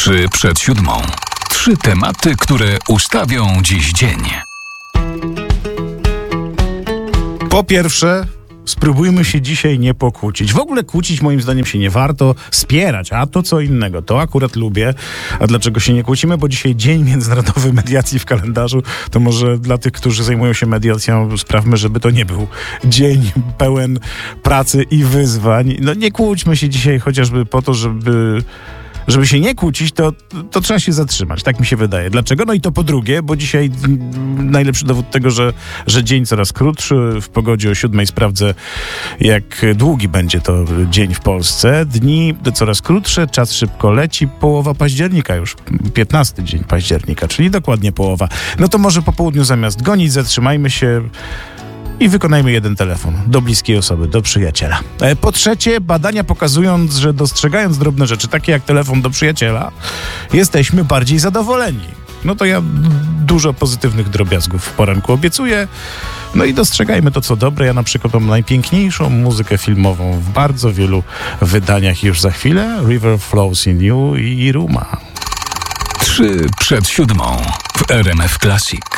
3 przed 7. 3 tematy, które ustawią dziś dzień. Po pierwsze, spróbujmy się dzisiaj nie pokłócić. W ogóle kłócić moim zdaniem się nie warto, spierać, a to co innego. To akurat lubię. A dlaczego się nie kłócimy? Bo dzisiaj Dzień Międzynarodowy Mediacji w kalendarzu. To może dla tych, którzy zajmują się mediacją, sprawmy, żeby to nie był dzień pełen pracy i wyzwań. No nie kłóćmy się dzisiaj chociażby po to, żeby się nie kłócić, to trzeba się zatrzymać. Tak mi się wydaje. Dlaczego? No i to po drugie, bo dzisiaj najlepszy dowód tego, że dzień coraz krótszy. W pogodzie o 7 sprawdzę, jak długi będzie to dzień w Polsce. Dni coraz krótsze, czas szybko leci. Połowa października już. 15 dzień października, czyli dokładnie połowa. No to może po południu zamiast gonić, zatrzymajmy się i wykonajmy jeden telefon do bliskiej osoby, do przyjaciela. Po trzecie, badania pokazują, że dostrzegając drobne rzeczy, takie jak telefon do przyjaciela, jesteśmy bardziej zadowoleni. No to ja dużo pozytywnych drobiazgów w poranku obiecuję. No i dostrzegajmy to, co dobre. Ja na przykład mam najpiękniejszą muzykę filmową w bardzo wielu wydaniach już za chwilę. River Flows in You i Ruma. 3 przed 7 w RMF Classic.